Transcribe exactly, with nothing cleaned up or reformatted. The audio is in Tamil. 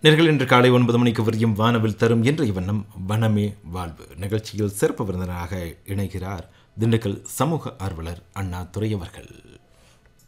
நேர்கள் இன்று காலை ஒன்பது மணிக்கு வரையும் வானவில் தரும் இன்றைய வண்ணம் வனமே வாழ்வு நிகழ்ச்சியில் சிறப்பு விருந்தினராக இணைகிறார் திண்டுக்கல் சமூக ஆர்வலர் அண்ணா துரை அவர்கள்.